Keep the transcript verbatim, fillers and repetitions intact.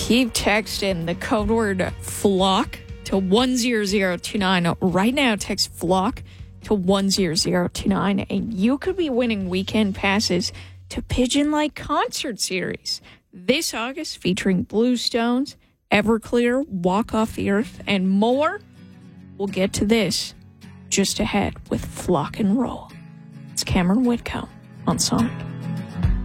Keep texting the code word FLOCK to one zero zero two nine. Right now, text FLOCK to one zero zero two nine, and you could be winning weekend passes to Pigeon Lake Concert Series this August, featuring Bluestones, Everclear, Walk Off the Earth, and more. We'll get to this just ahead with Flock and Roll. It's Cameron Whitcomb on Sonic.